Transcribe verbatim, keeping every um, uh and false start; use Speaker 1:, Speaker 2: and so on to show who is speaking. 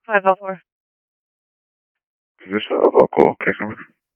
Speaker 1: five oh four.
Speaker 2: Is this a local case number?